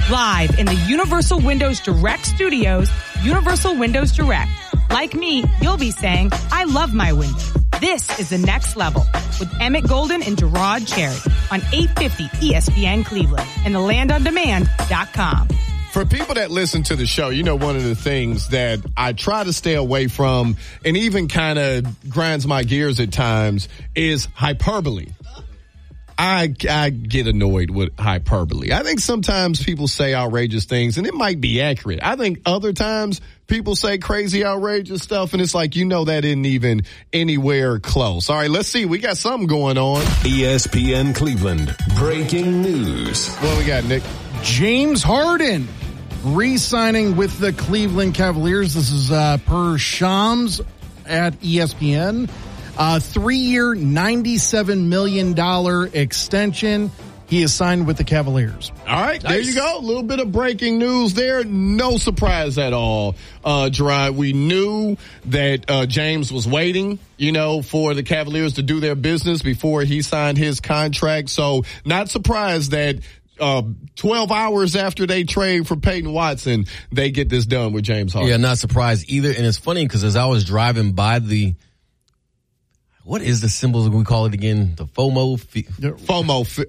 Live in the Universal Windows Direct Studios, Universal Windows Direct. Like me, you'll be saying, I love my windows. This is the next level with Emmett Golden and Gerard Cherry on 850 ESPN Cleveland and thelandondemand.com. For people that listen to the show, you know, one of the things that I try to stay away from and even kind of grinds my gears at times is hyperbole. I get annoyed with hyperbole. I think sometimes people say outrageous things and it might be accurate. I think other times people say crazy, outrageous stuff and it's like, you know, that isn't even anywhere close. All right, let's see. We got something going on. ESPN Cleveland. Breaking news. What we got, Nick? James Harden re-signing with the Cleveland Cavaliers. This is per Shams at ESPN. 3-year, $97 million extension. He is signed with the Cavaliers. All right, there you go. A little bit of breaking news there. No surprise at all, Gerard. We knew that James was waiting, you know, for the Cavaliers to do their business before he signed his contract. So not surprised that 12 hours after they trade for Peyton Watson, they get this done with James Harden. Yeah, not surprised either. And it's funny because as I was driving by what is the symbols we call it again? The FOMO?